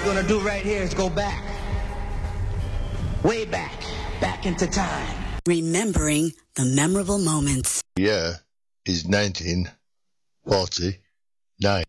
we're gonna do right here is go back. Way back. Back into time. Remembering the memorable moments. The year is 1949.